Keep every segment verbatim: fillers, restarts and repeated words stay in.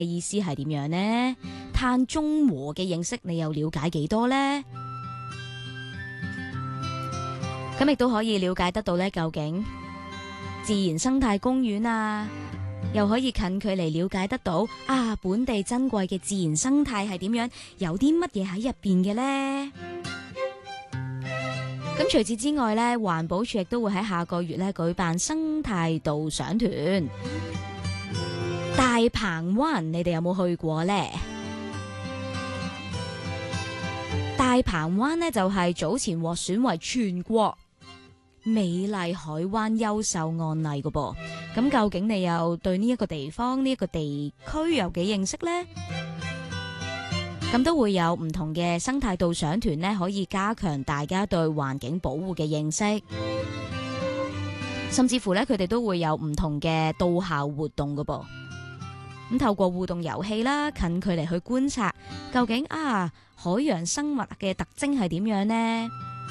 意思係點樣呢？碳中和嘅認識你又了解幾多呢？咁亦都可以了解得到呢，究竟自然生態公園啊，又可以近距離了解得到啊，本地珍貴嘅自然生態係點樣，有啲乜嘢喺入邊嘅呢？咁除此之外呢，環保署亦都會喺下個月呢舉辦生態導賞團。大鵬灣，你哋有冇去過呢？大鵬灣呢，就係早前獲選為全國美麗海灣優秀案例㗎噃。咁究竟你又對呢一個地方、呢一個地區有幾認識呢？咁都會有唔同嘅生態導賞團呢，可以加強大家對環境保護嘅認識，甚至乎呢，佢哋都會有唔同嘅到校活動㗎噃。咁透過互動遊戲啦，近距離去觀察，究竟啊海洋生物嘅特徵係點樣呢？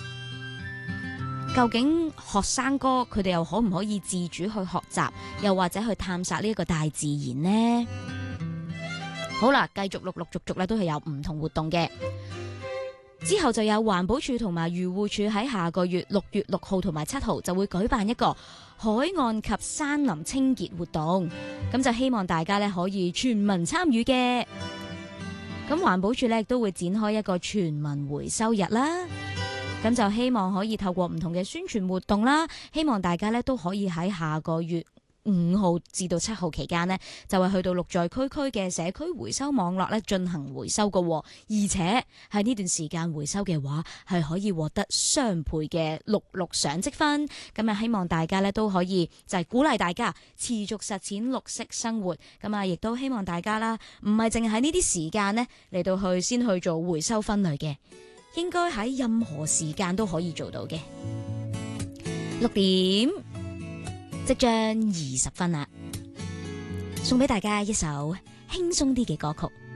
究竟學生哥佢哋又可唔可以自主去學習，又或者去探索呢一個大自然呢？好啦，繼續陸陸續續咧都係有唔同活動嘅。之後就有環保署同埋漁護署喺下個月六月六號同埋七號就會舉辦一個海岸及山林清潔活動，咁就希望大家咧可以全民參與嘅。咁環保署咧亦都會展開一個全民回收日啦，咁就希望可以透過唔同嘅宣傳活動啦，希望大家咧都可以喺下個月五號至到七號期間呢，就係去到綠在區區嘅社區回收網絡咧進行回收嘅，而且喺呢段時間回收嘅話，係可以獲得雙倍嘅綠綠賞積分。咁啊，希望大家咧都可以就係鼓勵大家持續實踐綠色生活。咁啊，亦都希望大家啦，唔係淨係喺呢啲時間呢嚟到去先去做回收分類嘅，應該喺任何時間都可以做到嘅。六點即將二十分啦，送俾大家一首輕鬆啲嘅歌曲。